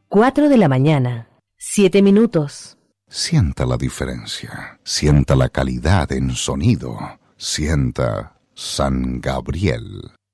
4 de la mañana, 7 minutos. Sienta la diferencia, sienta la calidad en sonido, sienta San Gabriel.